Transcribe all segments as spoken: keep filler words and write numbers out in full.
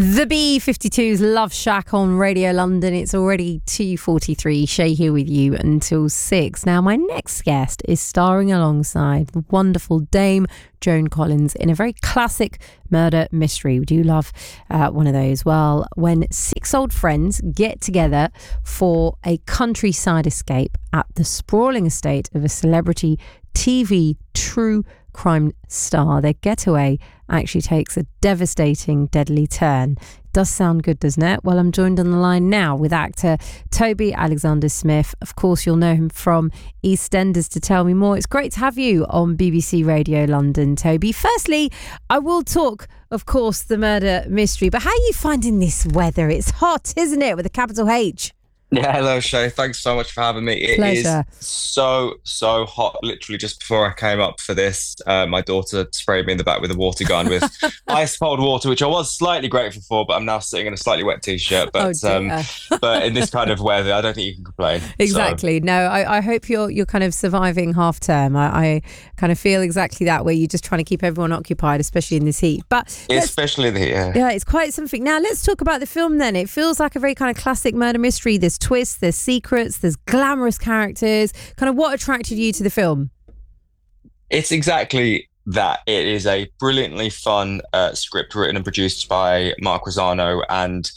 The B fifty-two's Love Shack on Radio London. It's already two forty-three. Shay here with you until six. Now, my next guest is starring alongside the wonderful Dame Joan Collins in a very classic murder mystery. We do love uh, one of those. Well, when six old friends get together for a countryside escape at the sprawling estate of a celebrity T V true crime star, their getaway actually takes a devastating, deadly turn. Does sound good, doesn't it? Well, I'm joined on the line now with actor Toby Alexander Smith. Of course, you'll know him from EastEnders. To tell me more, it's great to have you on B B C Radio London, Toby. Firstly, I will talk, of course, the murder mystery, but how are you finding this weather? It's hot, isn't it, with a capital H? Yeah, hello, Shay. Thanks so much for having me. It Pleasure. is so, so hot. Literally, just before I came up for this, uh, my daughter sprayed me in the back with a water gun with ice cold water, which I was slightly grateful for, but I'm now sitting in a slightly wet t-shirt. But oh um, but in this kind of weather, I don't think you can complain. Exactly. So. No, I, I hope you're you're kind of surviving half term. I, I kind of feel exactly that, where you're just trying to keep everyone occupied, especially in this heat. But especially the heat. Yeah. yeah, it's quite something. Now, let's talk about the film then. It feels like a very kind of classic murder mystery. There's twists, there's secrets, there's glamorous characters. Kind of what attracted you to the film? It's exactly that. It is a brilliantly fun uh, script written and produced by Mark Rosano, and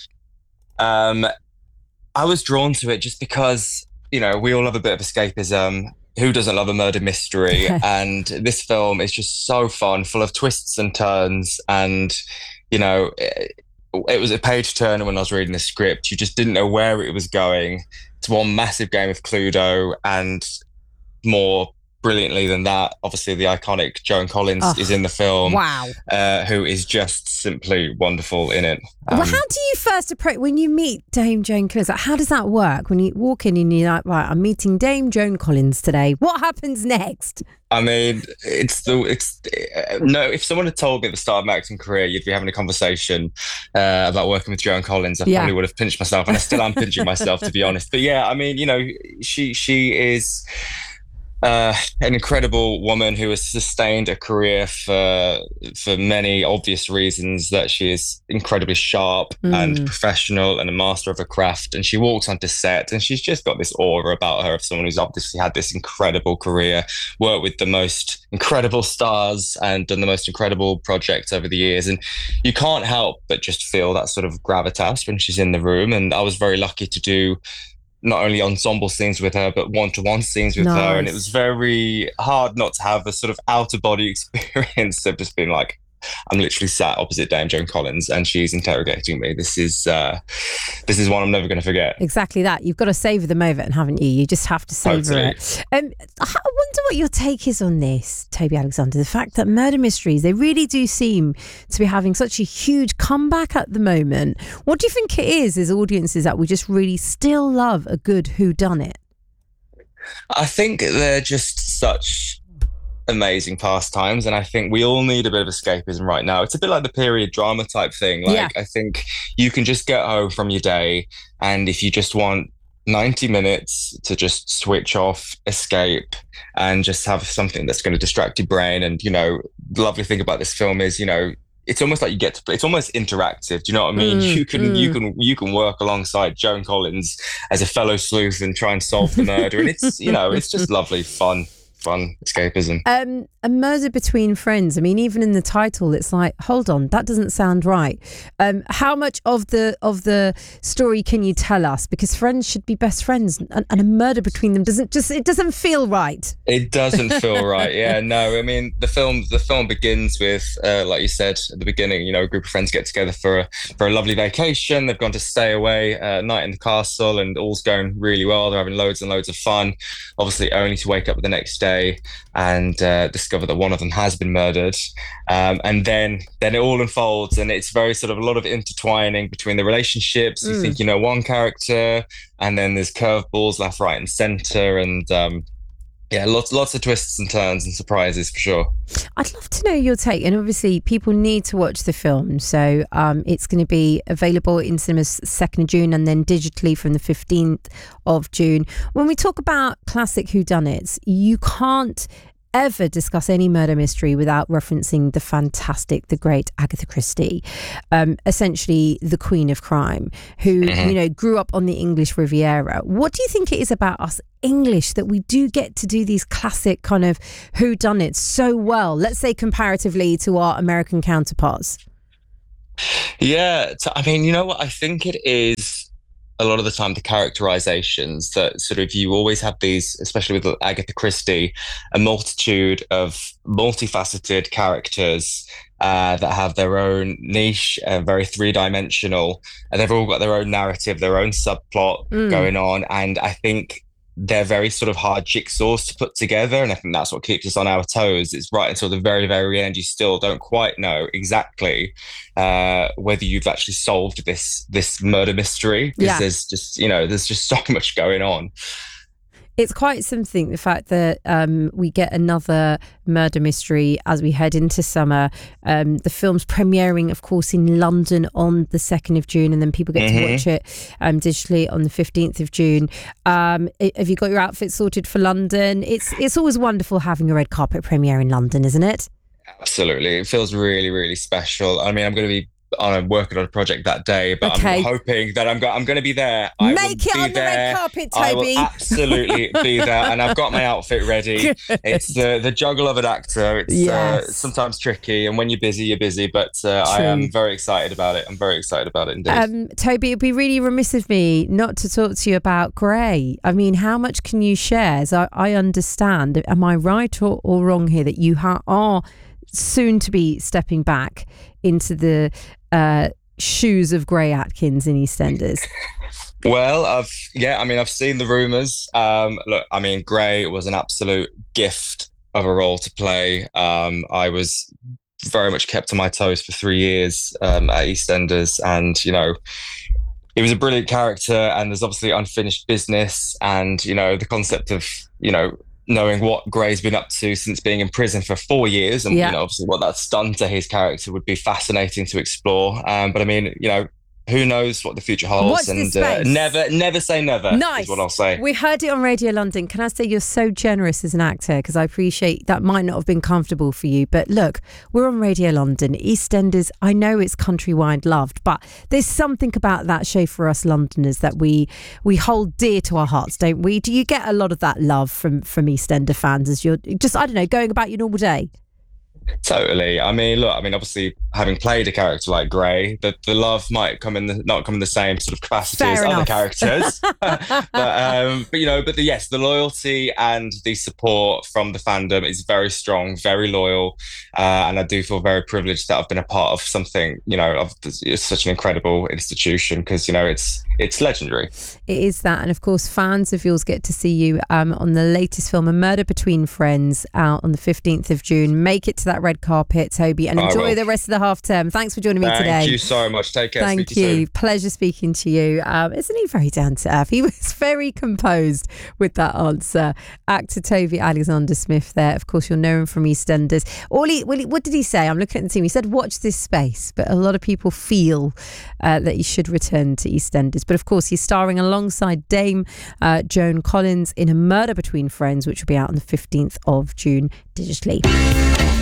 um, I was drawn to it just because, you know, we all love a bit of escapism. Who doesn't love a murder mystery? And this film is just so fun, full of twists and turns, and you know, it, it was a page turner when I was reading the script. You just didn't know where it was going. It's one massive game of Cluedo, and more brilliantly than that, obviously the iconic Joan Collins oh, is in the film. Wow. Uh, who is just simply wonderful in it. Um, well, how do you first approach, when you meet Dame Joan Collins, like, how does that work? When you walk in and you're like, right, I'm meeting Dame Joan Collins today. What happens next? I mean, it's the it's uh, no. If someone had told me at the start of my acting career you'd be having a conversation uh, about working with Joan Collins, I yeah. probably would have pinched myself, and I still am pinching myself, to be honest. But yeah, I mean, you know, she she is Uh, an incredible woman who has sustained a career for for many obvious reasons. That she is incredibly sharp mm. and professional and a master of her craft. And she walks onto set and she's just got this aura about her of someone who's obviously had this incredible career, worked with the most incredible stars and done the most incredible projects over the years. And you can't help but just feel that sort of gravitas when she's in the room. And I was very lucky to do not only ensemble scenes with her, but one-to-one scenes with nice. her. And it was very hard not to have a sort of out-of-body experience of just being like, I'm literally sat opposite Dame Joan Collins and she's interrogating me. This is uh, this is one I'm never going to forget. Exactly that. You've got to savour the moment, haven't you? You just have to savour totally. it. Um, I wonder what your take is on this, Toby Alexander. The fact that murder mysteries, they really do seem to be having such a huge comeback at the moment. What do you think it is as audiences that we just really still love a good whodunit? I think they're just such amazing pastimes, and I think we all need a bit of escapism right now. It's a bit like the period drama type thing. Like yeah. I think you can just get home from your day, and if you just want ninety minutes to just switch off, escape, and just have something that's going to distract your brain. And you know, the lovely thing about this film is, you know, it's almost like you get to play. It's almost interactive. Do you know what I mean? Mm, you can mm. you can you can work alongside Joan Collins as a fellow sleuth and try and solve the murder, and it's, you know, it's just lovely fun. Fun escapism. Um, a murder between friends. I mean, even in the title, it's like, hold on, that doesn't sound right. Um, how much of the of the story can you tell us? Because friends should be best friends, and, and a murder between them doesn't just it doesn't feel right. It doesn't feel right. Yeah, no. I mean, the film the film begins with, uh, like you said at the beginning, you know, a group of friends get together for a for a lovely vacation. They've gone to stay away uh, at night in the castle, and all's going really well. They're having loads and loads of fun. Obviously, only to wake up the next day and uh, discover that one of them has been murdered, um, and then then it all unfolds, and it's very sort of a lot of intertwining between the relationships. You mm. think you know one character, and then there's curveballs left, right, and centre, and um, yeah, lots lots of twists and turns and surprises for sure. I'd love to know your take, and obviously people need to watch the film, so um, it's going to be available in cinemas second of June and then digitally from the fifteenth of June. When we talk about classic whodunits, you can't ever discuss any murder mystery without referencing the fantastic, the great Agatha Christie, um, essentially the queen of crime, who, mm-hmm. you know, grew up on the English Riviera. What do you think it is about us English that we do get to do these classic kind of whodunits so well, let's say comparatively to our American counterparts? Yeah, I mean, you know what? I think it is a lot of the time the characterizations that sort of you always have these, especially with Agatha Christie, a multitude of multifaceted characters uh, that have their own niche, uh, very three-dimensional, and they've all got their own narrative, their own subplot mm. going on. And I think they're very sort of hard jigsaws to put together. And I think that's what keeps us on our toes. It's right until the very, very end. You still don't quite know exactly uh, whether you've actually solved this this murder mystery. Because yeah. there's just, you know, there's just so much going on. It's quite something, the fact that um, we get another murder mystery as we head into summer. Um, the film's premiering, of course, in London on the second of June, and then people get mm-hmm. to watch it um, digitally on the fifteenth of June. Um, have you got your outfit sorted for London? It's it's always wonderful having a red carpet premiere in London, isn't it? Absolutely. It feels really, really special. I mean, I'm going to be I'm working on a project that day, but okay. I'm hoping that I'm, go- I'm going to be there. I Make it on there. the red carpet, Toby. I will absolutely be there, and I've got my outfit ready. Good. It's the the juggle of an actor. It's yes. uh, sometimes tricky, and when you're busy, you're busy. But uh, I am very excited about it. I'm very excited about it indeed. Um, Toby, it'd be really remiss of me not to talk to you about Grey. I mean, how much can you share? As I, I understand, am I right or, or wrong here that you ha- are soon to be stepping back into the uh, shoes of Grey Atkins in EastEnders? Well, I've yeah, I mean, I've seen the rumours. Um, look, I mean, Grey was an absolute gift of a role to play. Um, I was very much kept on my toes for three years um, at EastEnders, and you know, it was a brilliant character. And there's obviously unfinished business, and you know, the concept of you know. knowing what Grey's been up to since being in prison for four years and yeah. you know, obviously what that's done to his character would be fascinating to explore. Um, but I mean, you know, who knows what the future holds? Watch and this space. Uh, never, never say never. Nice. Is what I'll say. We heard it on Radio London. Can I say you're so generous as an actor? Because I appreciate that might not have been comfortable for you. But look, we're on Radio London. EastEnders, I know it's countrywide loved, but there's something about that show for us Londoners that we we hold dear to our hearts, don't we? Do you get a lot of that love from from EastEnders fans as you're just, I don't know, going about your normal day? Totally. I mean, look, I mean, obviously, having played a character like Grey, the, the love might come in the not come in the same sort of capacity Fair as enough. other characters. but, um, but, you know, but the, yes, the loyalty and the support from the fandom is very strong, very loyal. Uh, and I do feel very privileged that I've been a part of something, you know, of it's such an incredible institution because, you know, it's it's legendary. It is that. And of course, fans of yours get to see you um, on the latest film, A Murder Between Friends, out on the fifteenth of June. Make it to that red carpet, Toby, and enjoy the rest of the half term. Thanks for joining me Thank today. Thank you so much. Take care. Thank Speak you. you. Soon. Pleasure speaking to you. Um, isn't he very down to earth? He was very composed with that answer. Actor Toby Alexander Smith there. Of course, you'll know him from EastEnders. All he, well, he, what did he say? I'm looking at the team. He said, watch this space. But a lot of people feel uh, that he should return to EastEnders. But of course, he's starring alongside Dame uh, Joan Collins in A Murder Between Friends, which will be out on the fifteenth of June digitally.